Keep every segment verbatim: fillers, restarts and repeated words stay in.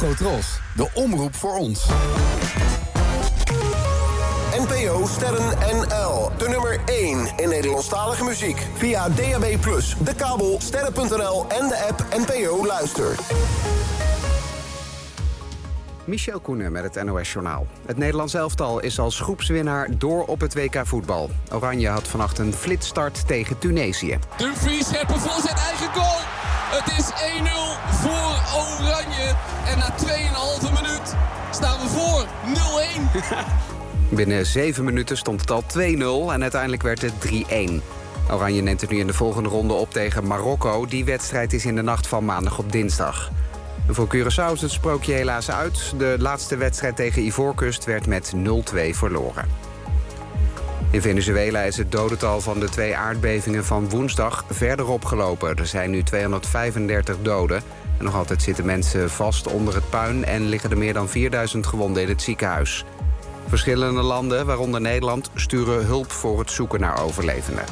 Afro Tros, de omroep voor ons. N P O Sterren N L, de nummer één in Nederlandstalige muziek. Via D A B plus, de kabel, sterren punt n l en de app N P O Luister. Michel Koenen met het N O S-journaal. Het Nederlands elftal is als groepswinnaar door op het W K voetbal. Oranje had vannacht een flitsstart tegen Tunesië. Dumfries, scherpe voorzet, eigen goal. Het is één nul voor Oranje. En na twee komma vijf minuut staan we voor nul één. Binnen zeven minuten stond het al twee nul en uiteindelijk werd het drie één. Oranje neemt het nu in de volgende ronde op tegen Marokko. Die wedstrijd is in de nacht van maandag op dinsdag. Voor Curaçao is het sprookje helaas uit. De laatste wedstrijd tegen Ivoorkust werd met nul twee verloren. In Venezuela is het dodental van de twee aardbevingen van woensdag verder opgelopen. Er zijn nu tweehonderdvijfendertig doden. En nog altijd zitten mensen vast onder het puin en liggen er meer dan vierduizend gewonden in het ziekenhuis. Verschillende landen, waaronder Nederland, sturen hulp voor het zoeken naar overlevenden.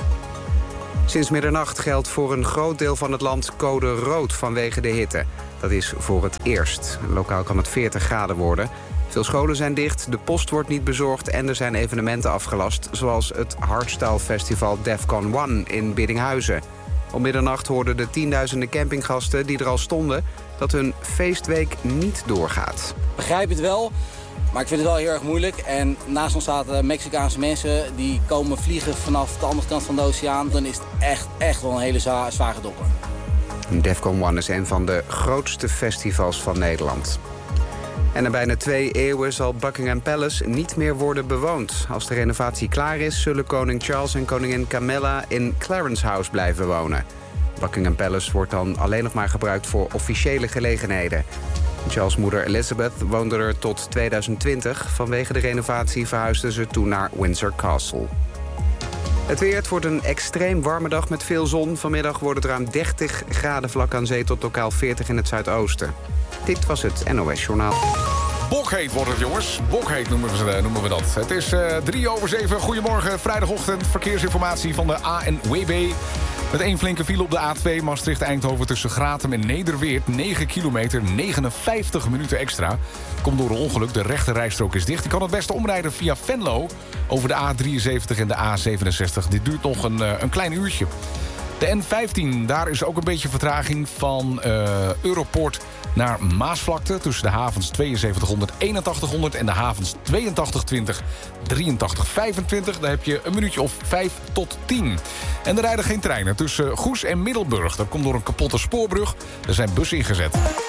Sinds middernacht geldt voor een groot deel van het land code rood vanwege de hitte. Dat is voor het eerst. Lokaal kan het veertig graden worden. Veel scholen zijn dicht, de post wordt niet bezorgd en er zijn evenementen afgelast, zoals het hardstyle festival Defcon one in Biddinghuizen. Om middernacht hoorden de tienduizenden campinggasten die er al stonden dat hun feestweek niet doorgaat. Ik begrijp het wel, maar ik vind het wel heel erg moeilijk. En naast ons zaten Mexicaanse mensen die komen vliegen vanaf de andere kant van de oceaan. Dan is het echt, echt wel een hele zwa- zware dopper. Defcon one is een van de grootste festivals van Nederland. En na bijna twee eeuwen zal Buckingham Palace niet meer worden bewoond. Als de renovatie klaar is, zullen koning Charles en koningin Camilla in Clarence House blijven wonen. Buckingham Palace wordt dan alleen nog maar gebruikt voor officiële gelegenheden. Charles' moeder Elizabeth woonde er tot tweeduizend twintig. Vanwege de renovatie verhuisde ze toen naar Windsor Castle. Het weer, het wordt een extreem warme dag met veel zon. Vanmiddag wordt het ruim dertig graden vlak aan zee tot lokaal veertig in het zuidoosten. Dit was het N O S-journaal. Bokheet wordt het, jongens. Bokheet noemen we, noemen we dat. Het is uh, drie over zeven. Goedemorgen, vrijdagochtend. Verkeersinformatie van de A N W B. Met één flinke file op de A twee Maastricht-Eindhoven tussen Gratum en Nederweert. negen kilometer, negenenvijftig minuten extra. Komt door een ongeluk, de rechte rijstrook is dicht. Je kan het beste omrijden via Venlo over de A drieënzeventig en de A zevenenzestig. Dit duurt nog een, een klein uurtje. De N vijftien, daar is ook een beetje vertraging van uh, Europoort naar Maasvlakte. Tussen de havens tweeënzeventighonderd, eenentachtighonderd en de havens tweeëntachtig twintig, drieëntachtig vijfentwintig. Daar heb je een minuutje of vijf tot tien. En er rijden geen treinen tussen Goes en Middelburg. Dat komt door een kapotte spoorbrug. Er zijn bussen ingezet.